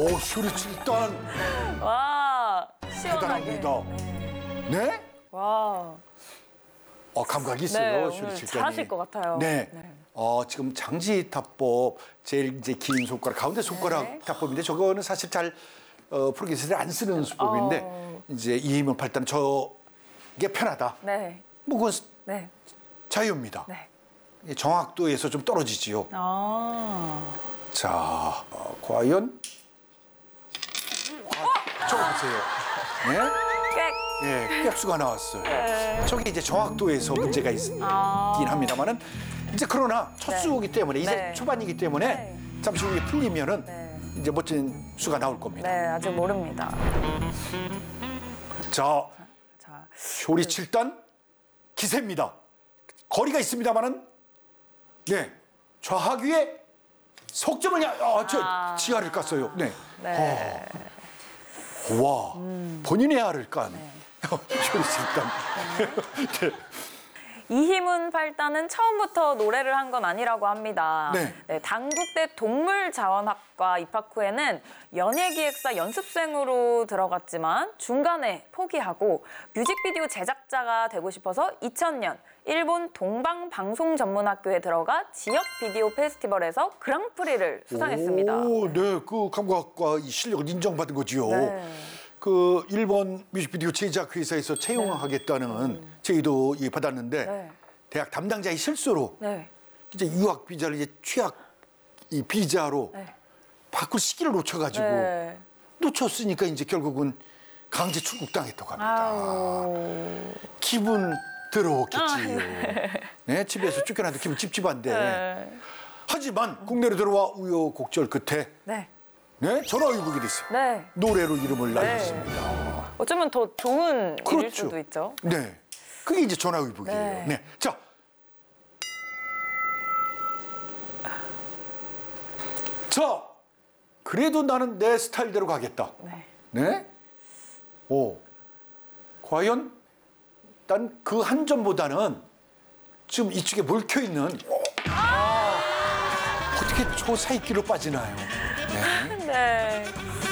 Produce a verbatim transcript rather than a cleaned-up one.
오, 소리칠단 와, 시원하게. 대단합니다. 네? 와. 어, 감각이 있어요. 네, 오늘 소리칠단이. 잘하실 것 같아요. 네. 네. 어, 지금 장지타법 제일 이제 긴 손가락 가운데 손가락 네. 타법인데 저거는 사실 잘 어, 프로게스를 안 쓰는 수법인데 어. 이제 이희문 팔단은 저게 편하다. 네. 뭐 그건 네. 자유입니다. 네. 이 정확도에서 좀 떨어지지요. 아. 자, 어, 과연 아, 저거 보세요. 네? 꽥. 예, 객수가 나왔어요. 네. 저게 이제 정확도에서 문제가 있긴 아. 합니다만은 이제 그러나 첫 네. 수이기 때문에 이제 네. 초반이기 때문에 네. 잠시 후에 풀리면은 네. 이제 멋진 수가 나올 겁니다. 네, 아직 모릅니다. 자, 자, 효리 칠 단 기세입니다. 거리가 있습니다만은 네 좌하귀에 속점을 야, 아, 저 아. 지하를 깠어요. 네. 네. 어. 와, 본인의 알을 깐 효리 칠 단. 네. 이희문 팔단은 처음부터 노래를 한 건 아니라고 합니다. 네. 네, 당국대 동물자원학과 입학 후에는 연예기획사 연습생으로 들어갔지만 중간에 포기하고 뮤직비디오 제작자가 되고 싶어서 이천 년 일본 동방방송전문학교에 들어가 지역 비디오 페스티벌에서 그랑프리를 수상했습니다. 오, 네, 그 감각과 이 실력을 인정받은 거지요. 네. 그 일본 뮤직비디오 제작 회사에서 채용하겠다는 제의도 이 받았는데 네. 대학 담당자의 실수로 네. 이제 유학 비자를 이제 취학 이 비자로 네. 바꿀 시기를 놓쳐가지고 네. 놓쳤으니까 이제 결국은 강제 출국당했다고 합니다. 아우. 기분 더러웠겠지요. 아, 네, 집에서 쫓겨나도 기분 찝찝한데. 네. 하지만 국내로 들어와 우여곡절 끝에 네. 네, 전화위복이 됐어요. 네. 노래로 이름을 네. 날렸습니다. 어쩌면 더 좋은 일일 그렇죠. 수도 있죠. 네, 그게 이제 전화위복이에요. 네. 네. 자, 자, 그래도 나는 내 스타일대로 가겠다. 네. 네? 오, 과연 난 그 한 점보다는 지금 이쪽에 몰켜 있는 아, 어떻게 저 사이길로 빠지나요? 네. 네.